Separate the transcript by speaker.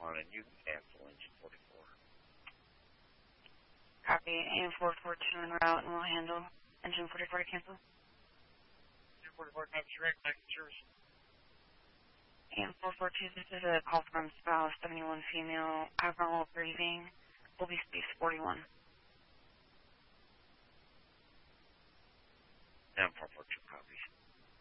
Speaker 1: on, and you can cancel engine 44.
Speaker 2: Copy. AM 442 en route, and we'll handle engine 44 to cancel.
Speaker 3: Engine 44, copy, direct, back in service.
Speaker 2: AM 442, this is a call from spouse 71 female, abnormal breathing, will be space 41.
Speaker 1: AM 442.